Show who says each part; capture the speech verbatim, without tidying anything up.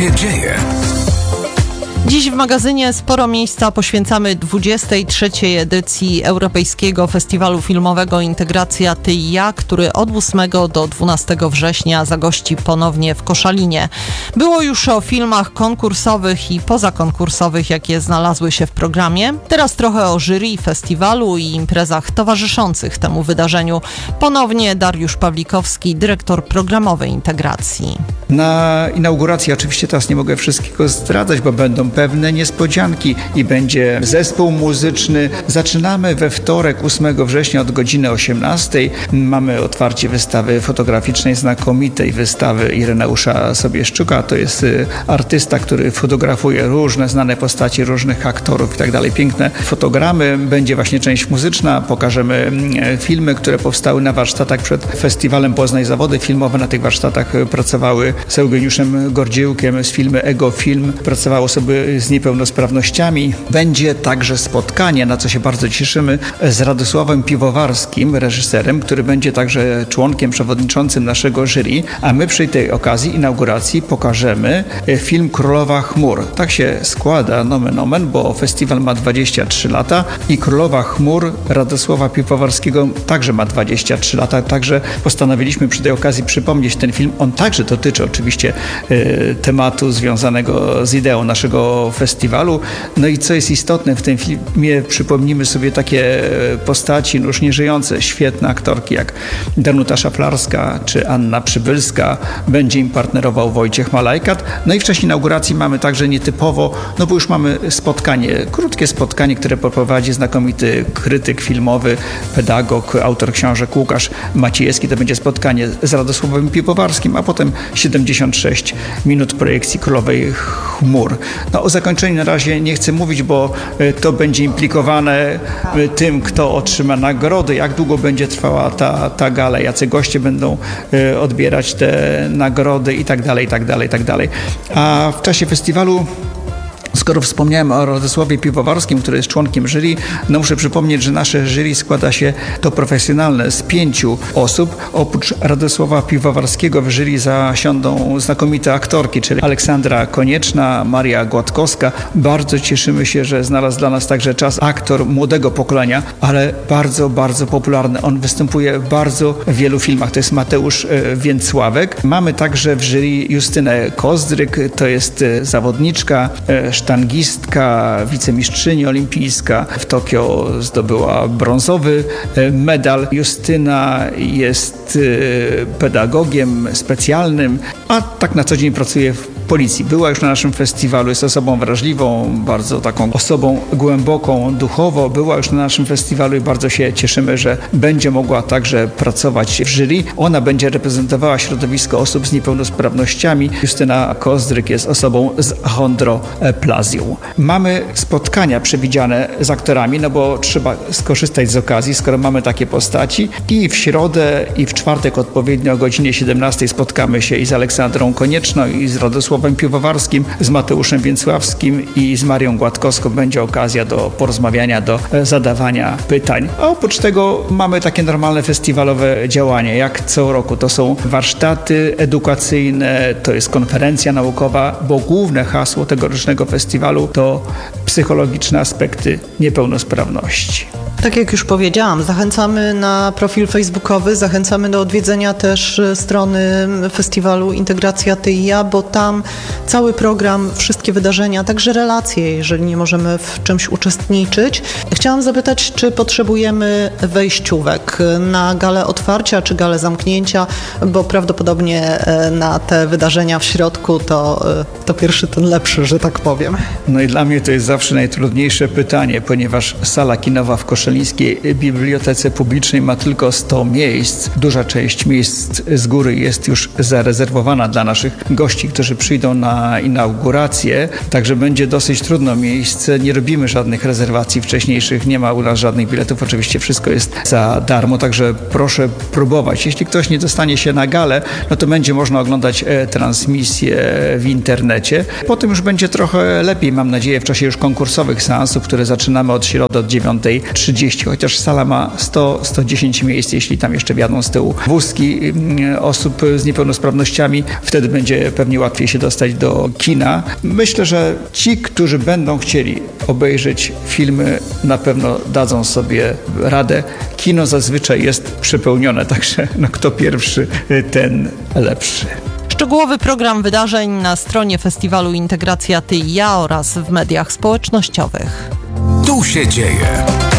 Speaker 1: się dzieje?
Speaker 2: Dziś w magazynie sporo miejsca poświęcamy dwudziestej trzeciej edycji Europejskiego Festiwalu Filmowego Integracja Ty i ja, który od ósmego do dwunastego września zagości ponownie w Koszalinie. Było już o filmach konkursowych i pozakonkursowych, jakie znalazły się w programie. Teraz trochę o jury festiwalu i imprezach towarzyszących temu wydarzeniu. Ponownie Dariusz Pawlikowski, dyrektor programowej integracji.
Speaker 3: Na inauguracji oczywiście teraz nie mogę wszystkiego zdradzać, bo będą pewne niespodzianki i będzie zespół muzyczny. Zaczynamy we wtorek, ósmego września od godziny osiemnastej. Mamy otwarcie wystawy fotograficznej, znakomitej wystawy Ireneusza Sobieszczuka. To jest artysta, który fotografuje różne znane postaci, różnych aktorów i tak dalej. Piękne fotogramy. Będzie właśnie część muzyczna. Pokażemy filmy, które powstały na warsztatach przed festiwalem Poznań Zawody Filmowe. Na tych warsztatach pracowały z Eugeniuszem Gordziełkiem z filmu Ego Film. Pracowały osoby z niepełnosprawnościami. Będzie także spotkanie, na co się bardzo cieszymy, z Radosławem Piwowarskim, reżyserem, który będzie także członkiem przewodniczącym naszego jury, a my przy tej okazji inauguracji pokażemy film Królowa Chmur. Tak się składa, nomen omen, bo festiwal ma dwadzieścia trzy lata i Królowa Chmur Radosława Piwowarskiego także ma dwadzieścia trzy lata, także postanowiliśmy przy tej okazji przypomnieć ten film. On także dotyczy oczywiście y, tematu związanego z ideą naszego festiwalu. No i co jest istotne, w tym filmie przypomnimy sobie takie postaci już nieżyjące, świetne aktorki jak Danuta Szaflarska czy Anna Przybylska. Będzie im partnerował Wojciech Malajkat. No i w czasie inauguracji mamy także nietypowo, no bo już mamy spotkanie, krótkie spotkanie, które poprowadzi znakomity krytyk filmowy, pedagog, autor książek Łukasz Maciejewski. To będzie spotkanie z Radosławem Piwowarskim, a potem siedemdziesiąt sześć minut projekcji Królowej Chmur. No o zakończeniu na razie nie chcę mówić, bo to będzie implikowane tym, kto otrzyma nagrody, jak długo będzie trwała ta, ta gala, jacy goście będą odbierać te nagrody i tak dalej, i tak dalej, i tak dalej. A w czasie festiwalu, skoro wspomniałem o Radosławie Piwowarskim, który jest członkiem jury, no muszę przypomnieć, że nasze jury składa się, to profesjonalne, z pięciu osób. Oprócz Radosława Piwowarskiego w jury zasiądą znakomite aktorki, czyli Aleksandra Konieczna, Maria Gładkowska. Bardzo cieszymy się, że znalazł dla nas także czas aktor młodego pokolenia, ale bardzo, bardzo popularny. On występuje w bardzo wielu filmach. To jest Mateusz Więcławek. Mamy także w jury Justynę Kozdryk, to jest zawodniczka, sztangistka, wicemistrzyni olimpijska. W Tokio zdobyła brązowy medal. Justyna jest pedagogiem specjalnym, a tak na co dzień pracuje w policji. Była już na naszym festiwalu, jest osobą wrażliwą, bardzo taką osobą głęboką duchowo. Była już na naszym festiwalu i bardzo się cieszymy, że będzie mogła także pracować w jury. Ona będzie reprezentowała środowisko osób z niepełnosprawnościami. Justyna Kozdryk jest osobą z achondroplazją. Mamy spotkania przewidziane z aktorami, no bo trzeba skorzystać z okazji, skoro mamy takie postaci. I w środę i w czwartek odpowiednio o godzinie siedemnastej spotkamy się i z Aleksandrą Konieczną, i z Radosławem Piwowarskim, z Mateuszem Więcławskim i z Marią Gładkowską. Będzie okazja do porozmawiania, do zadawania pytań. A oprócz tego mamy takie normalne festiwalowe działania, jak co roku. To są warsztaty edukacyjne, to jest konferencja naukowa, bo główne hasło tegorocznego festiwalu to psychologiczne aspekty niepełnosprawności.
Speaker 2: Tak jak już powiedziałam, zachęcamy na profil facebookowy, zachęcamy do odwiedzenia też strony festiwalu Integracja Ty i ja, bo tam cały program, wszystkie wydarzenia, także relacje, jeżeli nie możemy w czymś uczestniczyć. Chciałam zapytać, czy potrzebujemy wejściówek na galę otwarcia, czy galę zamknięcia, bo prawdopodobnie na te wydarzenia w środku to, to pierwszy ten lepszy, że tak powiem.
Speaker 3: No i dla mnie to jest zawsze najtrudniejsze pytanie, ponieważ sala kinowa w Koszalinie Koszalińskiej Bibliotece Publicznej ma tylko sto miejsc. Duża część miejsc z góry jest już zarezerwowana dla naszych gości, którzy przyjdą na inaugurację, także będzie dosyć trudno miejsce. Nie robimy żadnych rezerwacji wcześniejszych, nie ma u nas żadnych biletów, oczywiście wszystko jest za darmo, także proszę próbować. Jeśli ktoś nie dostanie się na galę, no to będzie można oglądać transmisję w internecie. Potem już będzie trochę lepiej, mam nadzieję, w czasie już konkursowych seansów, które zaczynamy od środy od dziewiątej trzydzieści, chociaż sala ma sto do stu dziesięciu miejsc, jeśli tam jeszcze wjadą z tyłu wózki osób z niepełnosprawnościami, wtedy będzie pewnie łatwiej się dostać do kina. Myślę, że ci, którzy będą chcieli obejrzeć filmy, na pewno dadzą sobie radę. Kino zazwyczaj jest przepełnione, także no, kto pierwszy, ten lepszy.
Speaker 2: Szczegółowy program wydarzeń na stronie Festiwalu Integracja Ty i Ja oraz w mediach społecznościowych.
Speaker 1: Tu się dzieje.